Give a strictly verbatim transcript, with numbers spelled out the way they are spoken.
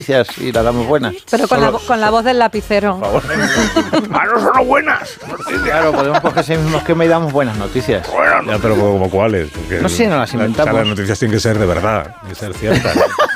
y las damos buenas. Pero con, Solo, la, con la voz del lapicero. Por favor. ¡Ah, no son buenas noticias! Claro, podemos coger ese mismo esquema y damos buenas noticias. Buenas noticias. Ya, pero ¿como cuáles? Porque no sé, no las inventamos. La, o sea, las noticias tienen que ser de verdad, tienen que ser ciertas.